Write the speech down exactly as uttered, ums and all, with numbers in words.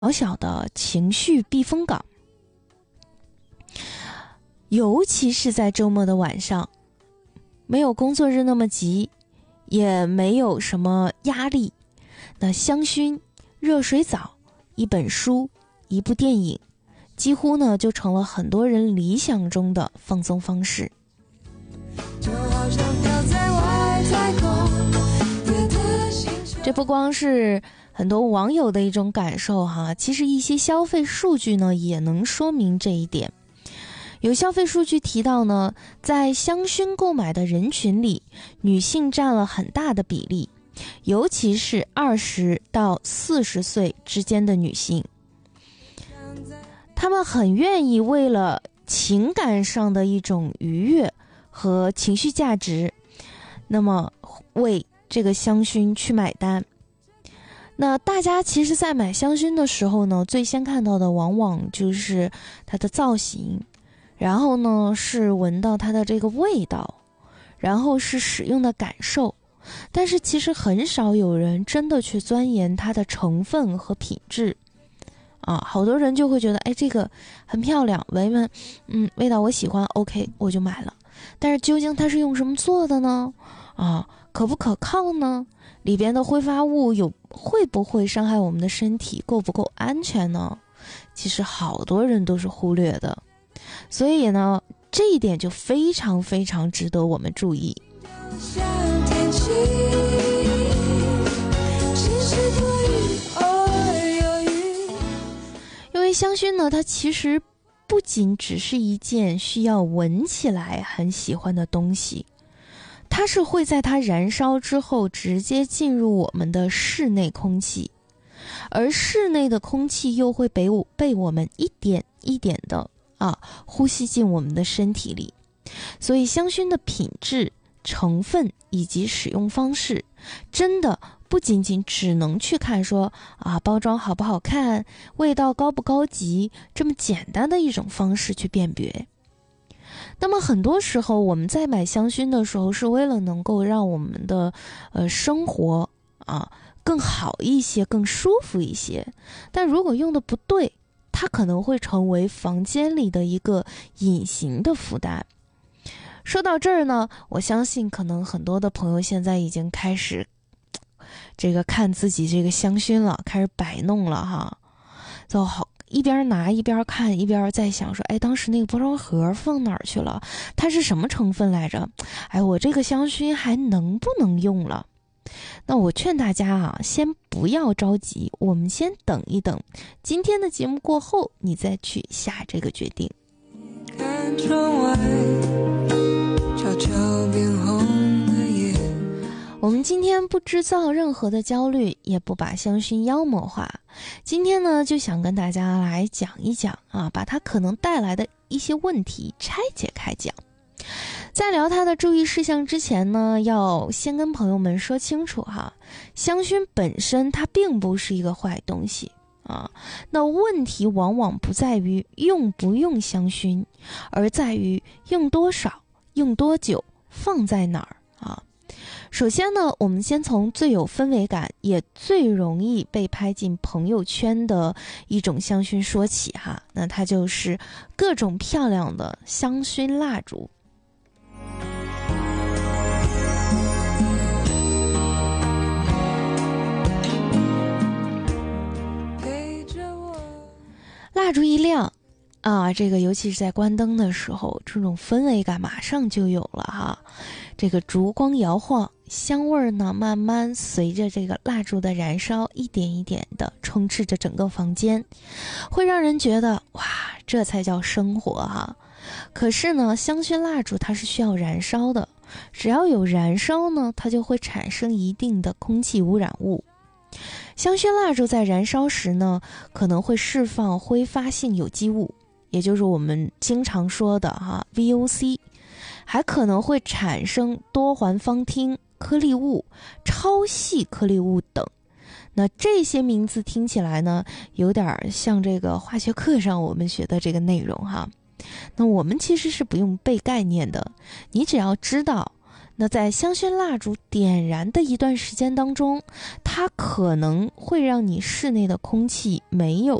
小小的情绪避风港。尤其是在周末的晚上，没有工作日那么急，也没有什么压力，那香薰、热水澡、一本书、一部电影，几乎呢就成了很多人理想中的放松方式。这不光是很多网友的一种感受哈，其实一些消费数据呢也能说明这一点。有消费数据提到呢，在香薰购买的人群里，女性占了很大的比例，尤其是二十到四十岁之间的女性，她们很愿意为了情感上的一种愉悦和情绪价值，那么为这个香薰去买单。那大家其实在买香薰的时候呢，最先看到的往往就是它的造型，然后呢是闻到它的这个味道，然后是使用的感受，但是其实很少有人真的去钻研它的成分和品质啊。好多人就会觉得，哎，这个很漂亮，闻一闻，嗯，味道我喜欢 OK 我就买了，但是究竟它是用什么做的呢？啊，可不可靠呢？里边的挥发物有会不会伤害我们的身体，够不够安全呢？其实好多人都是忽略的，所以呢这一点就非常非常值得我们注意。因为香薰呢，它其实不仅只是一件需要闻起来很喜欢的东西，它是会在它燃烧之后直接进入我们的室内空气，而室内的空气又会被我被我们一点一点的啊呼吸进我们的身体里。所以香薰的品质、成分以及使用方式，真的不仅仅只能去看说啊包装好不好看，味道高不高级，这么简单的一种方式去辨别。那么很多时候我们在买香薰的时候，是为了能够让我们的呃生活啊更好一些，更舒服一些，但如果用的不对，它可能会成为房间里的一个隐形的负担。说到这儿呢，我相信可能很多的朋友现在已经开始这个看自己这个香薰了，开始摆弄了哈，就好一边拿一边看，一边在想说，哎，当时那个包装盒放哪儿去了？它是什么成分来着？哎，我这个香薰还能不能用了？那我劝大家啊，先不要着急，我们先等一等，今天的节目过后，你再去下这个决定。看窗外悄悄变红的夜，我们今天不制造任何的焦虑，也不把香薰妖魔化。今天呢，就想跟大家来讲一讲啊，把它可能带来的一些问题拆解开讲。在聊它的注意事项之前呢，要先跟朋友们说清楚哈，香薰本身它并不是一个坏东西啊。那问题往往不在于用不用香薰，而在于用多少、用多久、放在哪儿啊。首先呢，我们先从最有氛围感也最容易被拍进朋友圈的一种香薰说起哈，那它就是各种漂亮的香薰蜡烛。蜡烛一亮啊，这个尤其是在关灯的时候，这种氛围感马上就有了哈。这个烛光摇晃，香味儿呢慢慢随着这个蜡烛的燃烧，一点一点的充斥着整个房间，会让人觉得哇，这才叫生活哈。可是呢，香薰蜡烛它是需要燃烧的，只要有燃烧呢，它就会产生一定的空气污染物。香薰蜡烛在燃烧时呢，可能会释放挥发性有机物，也就是我们经常说的哈 V O C， 还可能会产生多环芳烃、颗粒物、超细颗粒物等。那这些名字听起来呢，有点像这个化学课上我们学的这个内容哈。那我们其实是不用背概念的，你只要知道那在香薰蜡烛点燃的一段时间当中，它可能会让你室内的空气没有